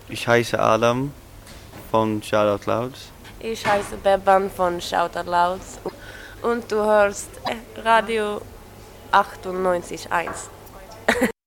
Ich heiße Adam von Shoutout Louds. Ich heiße Beban von Shoutout Louds und du hörst Radio 98.1.